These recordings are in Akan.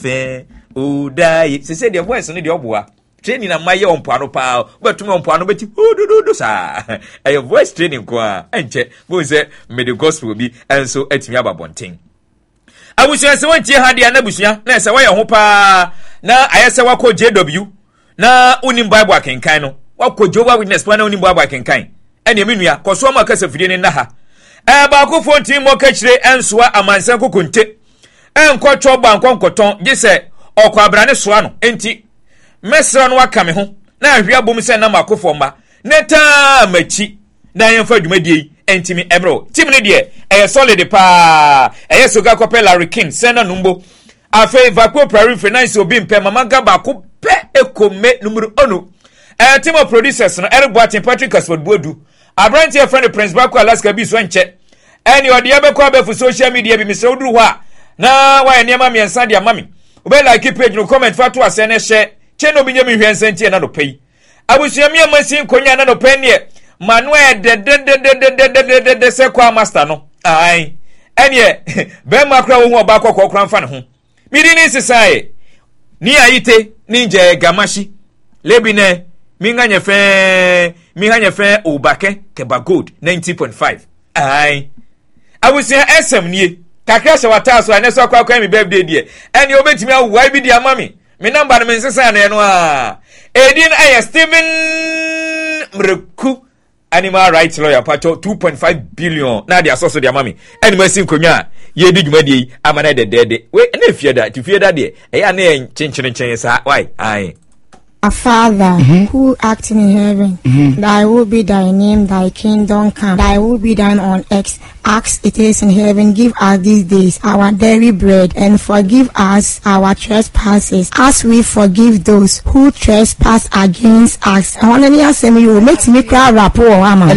Fe udai. Se the voice no the oboa. Training na maye on poano pa. But me on poano beti do sa. A voice training kwa. Enche. Bo se me the gospel bi enso etimi aba bonten. Abusia se wantie ha de anabusia na se wa ye ho pa na ayese wako JW na unim Bible akenkan no wako Jehovah Witness pa na unim Bible akenkan ene menua koso ma kasa fidie ne na ha ba ko fonti mo ka kire ensoa amansan kokonte enkotwo ba nkonkoton gise okwa abrane soa no enti mesra no waka me ho na ahwe abom se na makofo ma neta machi na yemfa dwumadie entimi ebro timne de solid pa soga kopel Larry King sena numbo afa vacuo prairie finance obi mpe mama gaba ko pe ekome numero onu team of producers no Erboatin Patrick Asfodbuodu Abranti a friend Prince Bako Alaska bi so nche eni ode abekọ abefu social media bi misre oduru ho a na wa eniama miensa dia mami obe like page no comment fatu asene hye cheno bi nyemi hwensa ntie na do pei abusua mi amasin konya na do pe ne Manuel de se kwa master no ai enie be makra wo hu oba kokokran fa ne ho mi di ni sisae ni ayite ninje gamashi lebine mi nganye fe obake keba gold 90.5 ai abusia SM nie kakra se wata so ane so kwa mi birthday die ene obetimi awuwa bi dia mami mi number no mi sisae na no a edin aye Steven Mreku animal rights lawyer pacho 2.5 billion na dia soso dia mami animal sin konwa ye di dwumadi amana de we na fieda ti fieda de eya na chinchin sa why ai Our Father, who art in heaven, thy will be thy name, thy kingdom come, thy will be done on earth, as it is in heaven. Give us these days our daily bread, and forgive us our trespasses, as we forgive those who trespass against us. You make me cry rapport,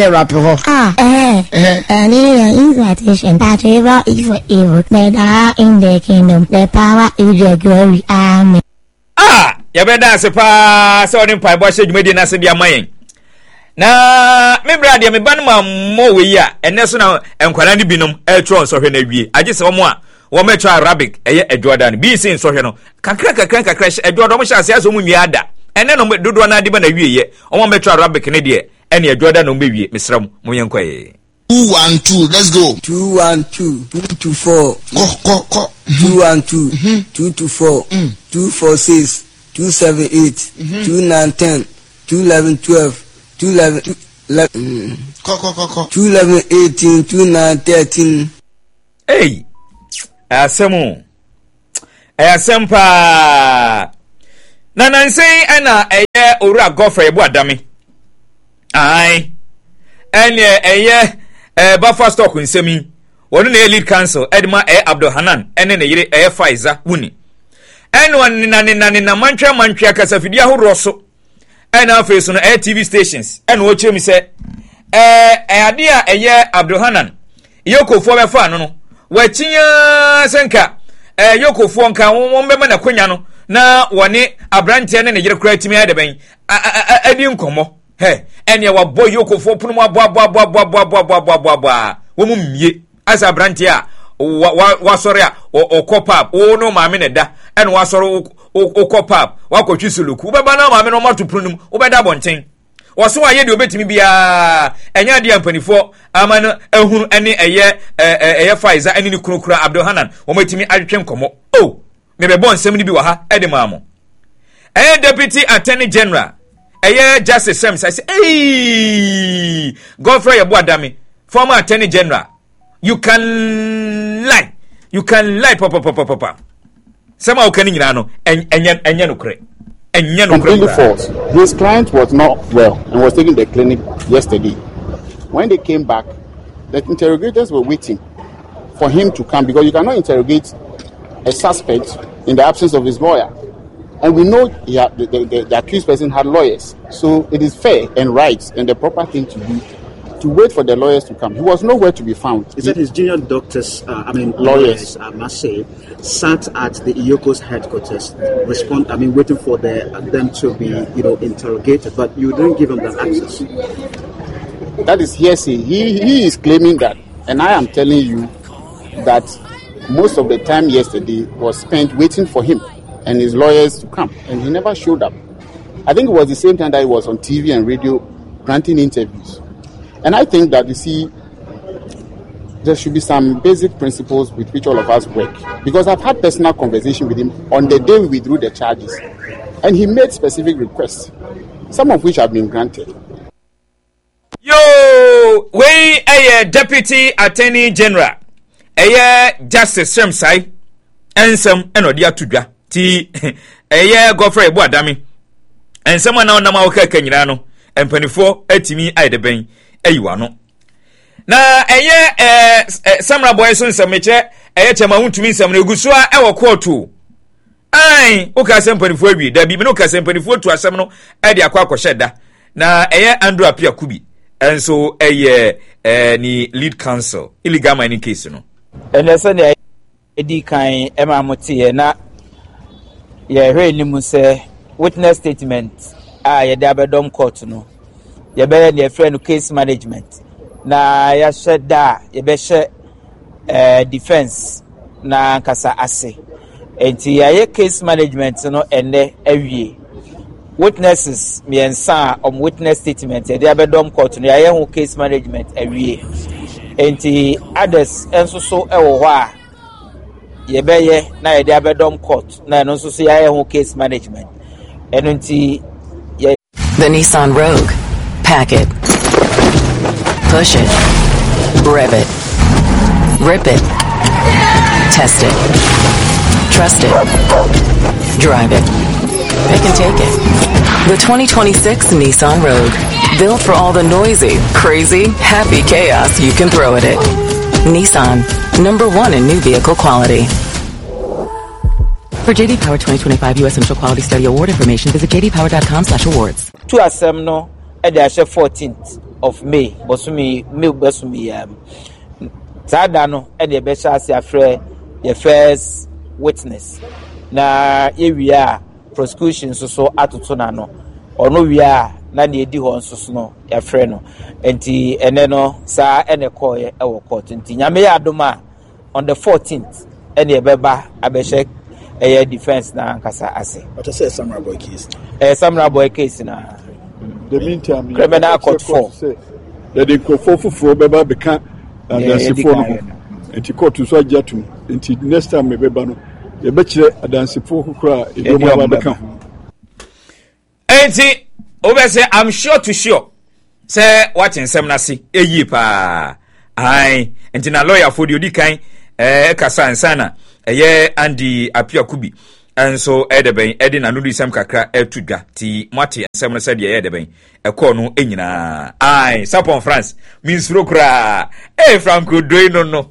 and invitation, that ever is for evil, that are in the kingdom, the power is the glory. Amen. Yabeda se pa se oni mpa bo hye dwumadi na se dia mayen na me brade me ban ma mo we ya ene so na enkwara ne binom etro so hwe na wie age se wo a wo metro Arabic eye edwodan bi sin so hwe no kakra edwodan mo hye ase mu nwi ada ene no dodo na ade ba na wie ye wo metro Arabic ne de ene edwodan no be wie mesram mo yenkwaye 212 let's go 212 224 ko 212 224 246 278 2910 211 12 211 211 18 2913 hey asempa na nansei ana eye owura Godfrey ebu adame ai ene eye Buffer stock nsemi wonu na lead council Edma Abdul Hanan ene ne yire Faiza wuni eno na mantwa kasafidi ahoro so ena afeso no TV stations eno wo chemi se ade a eye Abdul Hanan yokofo be fa no wachinya senka yokofo nka won be na konya no na woni abrante ne yire kura timi ade ben adi nkomo ene wa boy yokofo punu mu abo wo mu mie asa abrante a wasore a okopap wo no maame ne da ene wasore okopap wakotwisuluku beba na maame no matupronum obeda bonten waso aye de obetimi bia enya de ampanifo amano ehunu ene eye Faiza ene ni kurokura Abdul Hanan wo metimi adwetwe nkomo mebe bon nsem ni bi wa ha ede maamo deputy attorney general Justice Sems I say Godfrey Ebuadame former attorney general you can lie papa sama okani nyina no enya no kure completely false. His client was not well and was taking the clinic yesterday. When they came back, the interrogators were waiting for him to come because you cannot interrogate a suspect in the absence of his lawyer. And we know the accused person had lawyers. So it is fair and right and the proper thing to do to wait for the lawyers to come. He was nowhere to be found. He said his junior doctors, lawyers, I must say, sat at the Iyoko's headquarters, waiting for them to be, interrogated. But you didn't give them that access. That is hearsay. He is claiming that, and I am telling you that most of the time yesterday was spent waiting for him and his lawyers to come, and he never showed up. I think it was the same time that he was on TV and radio granting interviews. And I think that, you see, there should be some basic principles with which all of us work. Because I've had personal conversation with him on the day we withdrew the charges. And he made specific requests, some of which have been granted. Yo, we a Deputy Attorney General, a Justice Shamsai, and some enodia tudra, ti a Godfrey Boadami, and someone now Namauka Kenyano, and 24 etimi I the ben, a yuano. Na Samra boy son some meche chama untumi sam na egusua e wo court ai o ka sem panifo bi da bi no ka sem panifo to asem no e de akwa akosheda na Andrew Apia Kubi enso ni lead counsel illegal mining case no ene se na edi kan e ma motie na ye hwe ni mu se witness statement ye da bedom court no ye be na friend case management na ya sheda ye be she defense na kasa ase enti ya case management no ene awie witnesses miensa witness statement ye da bedom court no ya hu case management awie enti others enso so ewo ho a ye be ye na ye da bedom court na enso so ya hu case management enti the Nissan Rogue. Pack it. Push it. Rev it. Rip it. Test it. Trust it. Drive it. Pick and take it. The 2026 Nissan Rogue. Built for all the noisy, crazy, happy chaos you can throw at it. Nissan. #1 in new vehicle quality. For JD Power 2025 U.S. Central Quality Study Award information, visit jdpower.com/awards. To asem no, at the 14th of May, Bosumi, Zadano, at the Beshas Afre, the first witness. Na, here we are, prosecution so atutunano, or no, we are, Nani Dihon Susno, your friend, and the Eneno, Sa, and a coy, our court, and Tinyame Adoma on the 14th, and the Beba, Abeshek. A defense na kasa ase. What I say Samurai Boy case. Samurai Boy case na. The meantime, criminal court 4. That they go for beba beka and dance for no. And to court to so jatum. Until next time me beba no. The betche dance for who cry e do ma beka. Enti obese I'm sure to sure. Say what in sem na si eyi pa. Ai, enti na lawyer for the odi kan kasa ansana. Andy Apia Kubi and so edeben edin anudi sam kakra etudwa ti mwate ensem no said ye edeben ekọ no enyina ai sapon France means rokra Franco doino no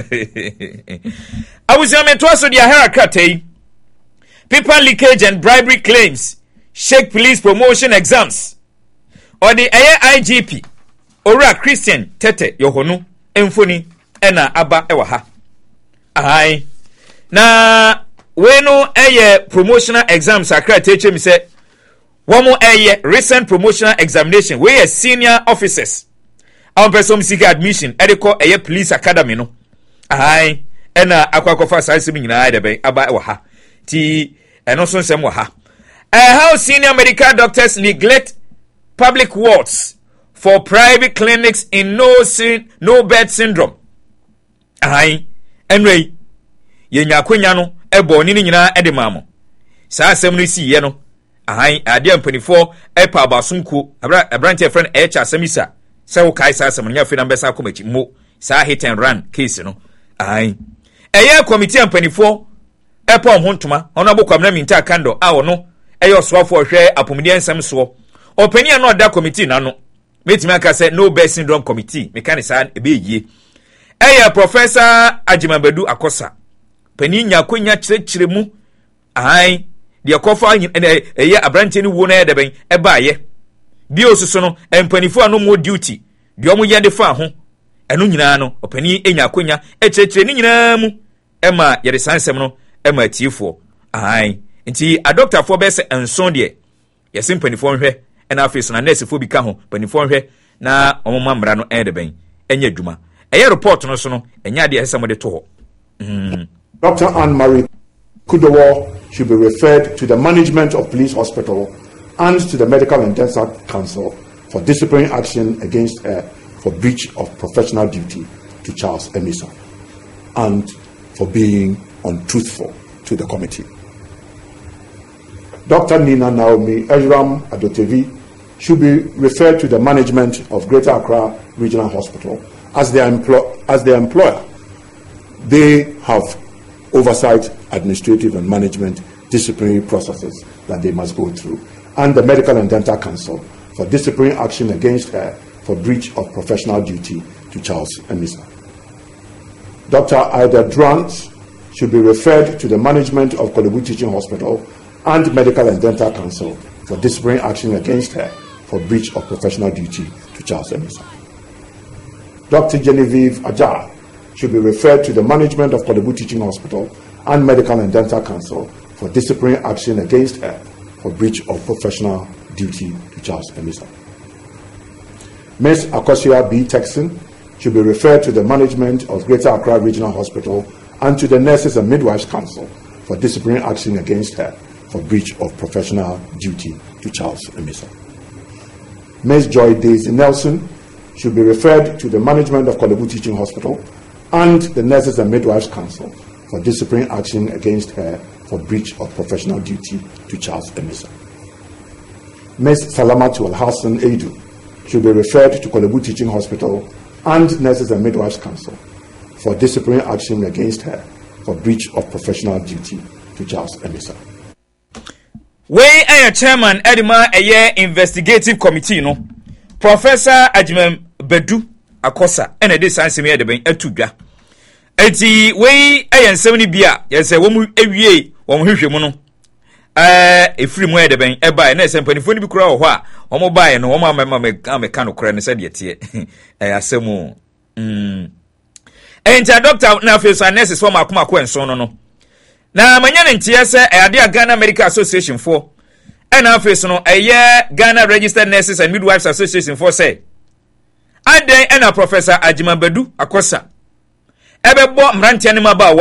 awusiame to aso dia harakatei paper leakage and bribery claims shake police promotion exams or the IGP Ora Christian Tete Yohonu emfoni ena aba ewa ha ai na weno promotional exams akra teach me say womo recent promotional examination we senior officers on person seek admission ediko police academy no ai ena akwakofa sai mi nyina de ben aba wa ha ti eno so nsem wa ha how senior medical doctors neglect public wards for private clinics in no bed syndrome ai anyway yenya kwenya no ebo ni nyina edemamo saa asem no si ye no ahan ade ampanifo epa abasunko abrante friend asemisa se wo kai saa asem nya fe na mbesa komachi mo saa hit and run case no ahan committee ampanifo epa hontoma ono abokwa na minta kando a ono oswafo hwe apomidi ensem so opani no da committee na no metimi aka se no bed syndrome committee mekanisa ebe yie Professor Ajimabadu Akosa pani nyakonya kyerɛkyerɛ mu ai de kofa abrante ni wo na edeben eba ye bi osuso no empanifo ano mo duty de omo yede fa ho eno nyina no opani enyakonya kyerɛkyerɛ ni nyina mu ema yede sansem no ema tiefo ai nti a doctor for be se enson de yesi mpanifo nhwɛ ena afeso na nurse fo bi ka ho mpanifo nhwɛ na omo mamra no edeben enya dwuma report no so no enya de hesem de to ho Dr. Anne-Marie Kudowo should be referred to the management of Police Hospital and to the Medical and Dental Council for disciplinary action against her for breach of professional duty to Charles Emisa and for being untruthful to the committee. Dr. Nina Naomi Ejram Adotevi should be referred to the management of Greater Accra Regional Hospital as their employer. They have oversight, administrative and management disciplinary processes that they must go through, and the Medical and Dental Council for disciplinary action against her for breach of professional duty to Charles Emisa. Dr. Ida Durant should be referred to the management of Kolebu Teaching Hospital and Medical and Dental Council for disciplinary action against her for breach of professional duty to Charles Emisa. Dr. Genevieve Ajar should be referred to the management of Kolebu Teaching Hospital and Medical and Dental Council for disciplinary action against her for breach of professional duty to Charles Emisa. Ms. Akosia B. Texan should be referred to the management of Greater Accra Regional Hospital and to the Nurses and Midwives Council for disciplinary action against her for breach of professional duty to Charles Emisa. Ms. Joy Daisy Nelson should be referred to the management of Kolebu Teaching Hospital and the Nurses and Midwives Council for disciplinary action against her for breach of professional duty to Charles Emisa. Ms. Salamatu Al-Hassan Edu should be referred to Kolebu Teaching Hospital and Nurses and Midwives Council for disciplinary action against her for breach of professional duty to Charles Emisa. Wey chairman Edima investigative committee no Professor Ajimem Bedu Akosa ene de sansemi e de ben atudwa enti wey nsem ni bia yese wo mu ewie wo hwehwe mu no efiri mu e de ben e ba na sempanifo ni bi kura wo ho a wo mo bae no wo ma meka no kura ne se de tie asemu enti doctor na afeso nurses for makoma ko enso no na manya ne ntie se ade a Ghana Medical Association for and afeso no Ghana Registered Nurses and Midwives Association for say aden na Professor Ajima Bedu Akosa ebebo mrantia ne maba